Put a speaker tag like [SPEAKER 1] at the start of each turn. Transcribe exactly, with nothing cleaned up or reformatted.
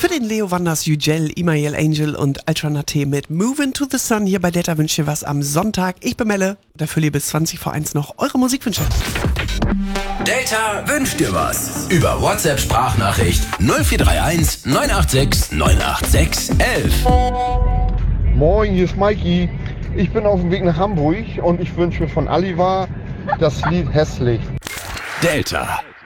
[SPEAKER 1] Für den Leo Wanders, Yücel, Imael Angel und Altranate mit Moving to the Sun hier bei Delta wünscht ihr was am Sonntag. Ich bin Melle und erfülle ihr bis zwanzig vor eins noch eure Musikwünsche.
[SPEAKER 2] Delta wünscht dir was. Über WhatsApp-Sprachnachricht null vier drei eins neun acht sechs neun acht sechs eins eins.
[SPEAKER 3] Moin, hier ist Mikey. Ich bin auf dem Weg nach Hamburg und ich wünsche mir von Aliva das Lied Hässlich.
[SPEAKER 2] Delta.